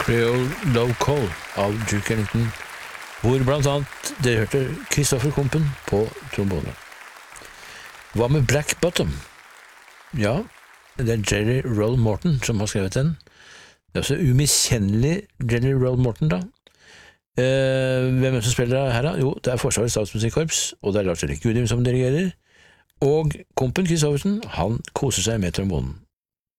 Creole Love Call av Duke Ellington, hvor blant annet det hørte Christopher Kompen på trombone. Hva med Black Bottom? Ja, det er Jerry Roll Morton som har skrevet den. Det er også umiskjennelig Jerry Roll Morton da. Hvem er det som spiller her da? Jo, det er Forsvarets Statsmusikkorps, og det er Lars Erik Gudim som dirigerer, og Kompen Christoffersen, han koser seg med trombonen.